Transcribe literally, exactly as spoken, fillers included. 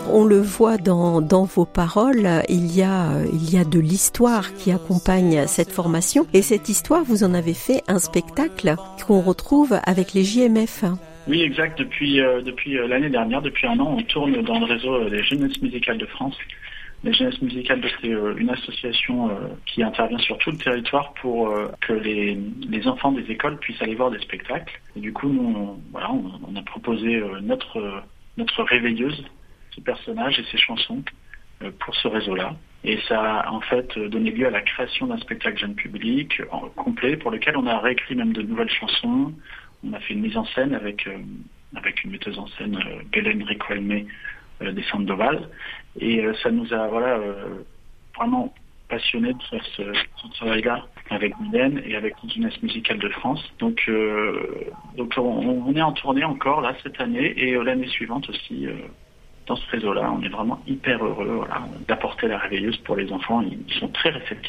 On le voit dans, dans vos paroles, il y a, il y a de l'histoire qui accompagne cette formation. Et cette histoire, vous en avez fait un spectacle qu'on retrouve avec les J M F. Oui, exact. Depuis, euh, depuis euh, l'année dernière, depuis un an, on tourne dans le réseau euh, des Jeunesses musicales de France. Les Jeunesses musicales, c'est euh, une association euh, qui intervient sur tout le territoire pour euh, que les, les enfants des écoles puissent aller voir des spectacles. Et du coup, nous, on, voilà, on, on a proposé euh, notre, euh, notre réveilleuse, ce personnage et ses chansons euh, pour ce réseau-là. Et ça a en fait donné lieu à la création d'un spectacle jeune public en, complet pour lequel on a réécrit même de nouvelles chansons. On a fait une mise en scène avec, euh, avec une metteuse en scène, euh, Belen Riquelme euh, des Sandoval. Et euh, ça nous a voilà, euh, vraiment passionnés de faire ce, ce travail-là avec Mylène et avec la Jeunesse musicale de France. Donc, euh, donc on, on est en tournée encore là cette année et euh, l'année suivante aussi. Euh, dans ce réseau-là, on est vraiment hyper heureux voilà, d'apporter la réveilleuse pour les enfants. Ils sont très réceptifs.